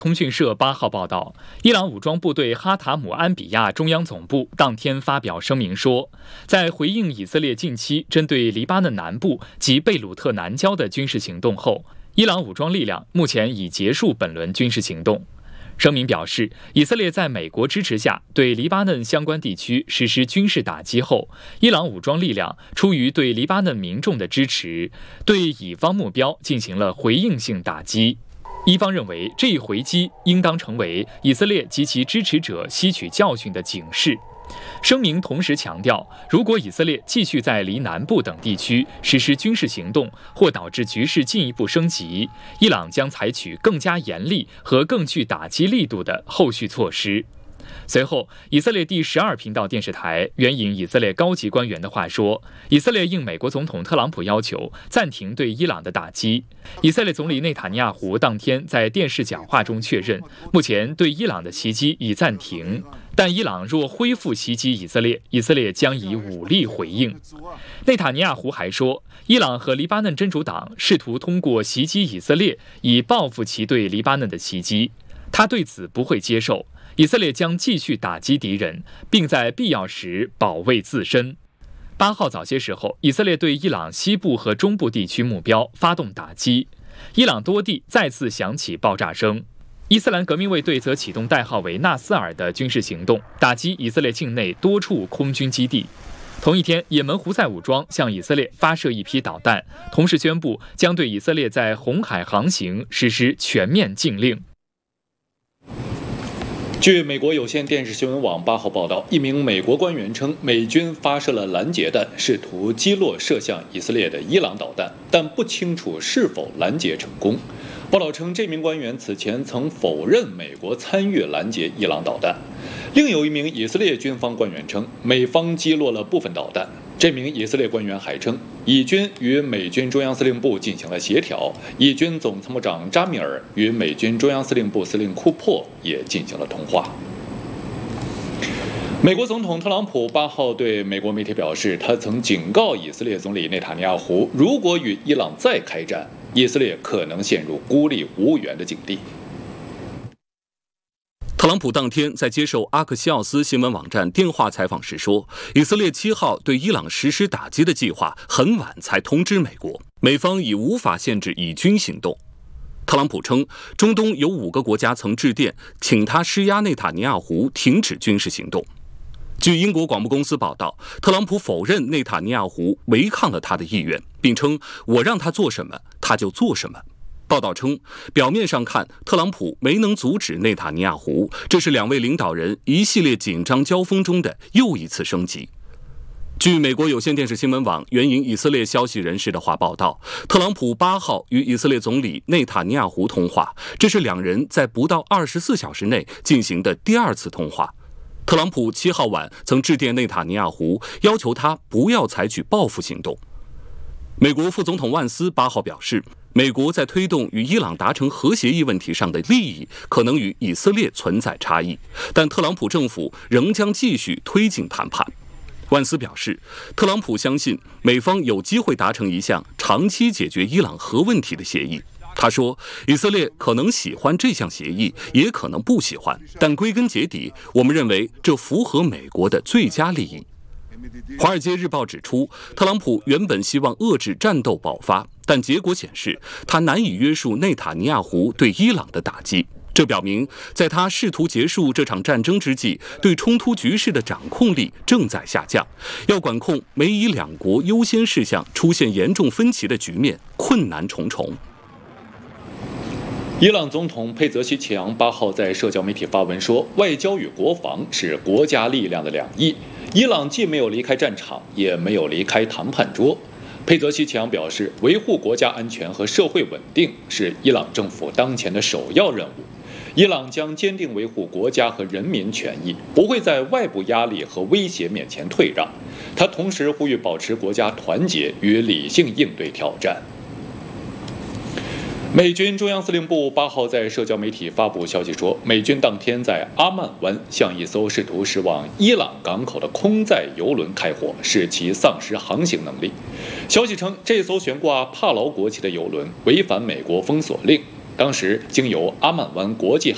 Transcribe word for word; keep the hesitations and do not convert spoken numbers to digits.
通讯社八号报道，伊朗武装部队哈塔姆安比亚中央总部当天发表声明说，在回应以色列近期针对黎巴嫩南部及贝鲁特南郊的军事行动后，伊朗武装力量目前已结束本轮军事行动。声明表示，以色列在美国支持下对黎巴嫩相关地区实施军事打击后，伊朗武装力量出于对黎巴嫩民众的支持，对以方目标进行了回应性打击。伊方认为，这一回击应当成为以色列及其支持者吸取教训的警示。声明同时强调，如果以色列继续在黎南部等地区实施军事行动，或导致局势进一步升级，伊朗将采取更加严厉和更具打击力度的后续措施。随后，以色列第十二频道电视台援引以色列高级官员的话说，以色列应美国总统特朗普要求暂停对伊朗的打击。以色列总理内塔尼亚胡当天在电视讲话中确认，目前对伊朗的袭击已暂停，但伊朗若恢复袭击以色列，以色列将以武力回应。内塔尼亚胡还说，伊朗和黎巴嫩真主党试图通过袭击以色列以报复其对黎巴嫩的袭击，他对此不会接受。以色列将继续打击敌人，并在必要时保卫自身。八号早些时候，以色列对伊朗西部和中部地区目标发动打击，伊朗多地再次响起爆炸声。伊斯兰革命卫队则启动代号为纳斯尔的军事行动，打击以色列境内多处空军基地。同一天，也门胡塞武装向以色列发射一批导弹，同时宣布将对以色列在红海航行实施全面禁令。 据美国有线电视新闻网八号报道，一名美国官员称，美军发射了拦截弹，试图击落射向以色列的伊朗导弹，但不清楚是否拦截成功。报道称，这名官员此前曾否认美国参与拦截伊朗导弹。另有一名以色列军方官员称，美方击落了部分导弹。这名以色列官员还称，以军与美军中央司令部进行了协调，以军总参谋长扎米尔与美军中央司令部司令库珀也进行了通话。美国总统特朗普八号对美国媒体表示，他曾警告以色列总理内塔尼亚胡，如果与伊朗再开战，以色列可能陷入孤立无援的境地。 特朗普当天在接受阿克西奥斯新闻网站电话采访时说，以色列七号对伊朗实施打击的计划很晚才通知美国，美方已无法限制以军行动。特朗普称，中东有五个国家曾致电请他施压内塔尼亚胡停止军事行动。据英国广播公司报道，特朗普否认内塔尼亚胡违抗了他的意愿，并称我让他做什么他就做什么。报道称，表面上看，特朗普没能阻止内塔尼亚胡，这是两位领导人一系列紧张交锋中的又一次升级。据美国有线电视新闻网援引以色列消息人士的话报道，特朗普八号与以色列总理内塔尼亚胡通话，这是两人在不到二十四小时内进行的第二次通话。特朗普七号晚曾致电内塔尼亚胡，要求他不要采取报复行动。美国副总统万斯八号表示，美国在推动与伊朗达成核协议问题上的利益可能与以色列存在差异，但特朗普政府仍将继续推进谈判。万斯表示，特朗普相信美方有机会达成一项长期解决伊朗核问题的协议。他说，以色列可能喜欢这项协议，也可能不喜欢，但归根结底，我们认为这符合美国的最佳利益。《华尔街日报》指出，特朗普原本希望遏制战斗爆发，但结果显示他难以约束内塔尼亚胡对伊朗的打击。这表明，在他试图结束这场战争之际，对冲突局势的掌控力正在下降。要管控美以两国优先事项出现严重分歧的局面，困难重重。 伊朗总统佩泽西奇扬八号在社交媒体发文说，外交与国防是国家力量的两翼，伊朗既没有离开战场，也没有离开谈判桌。佩泽西奇扬表示，维护国家安全和社会稳定是伊朗政府当前的首要任务。伊朗将坚定维护国家和人民权益，不会在外部压力和威胁面前退让。他同时呼吁保持国家团结与理性应对挑战。美军中央司令部八号在社交媒体发布消息说，美军当天在阿曼湾向一艘试图驶往伊朗港口的空载油轮开火，使其丧失航行能力。消息称，这艘悬挂帕劳国旗的油轮违反美国封锁令，当时经由阿曼湾国际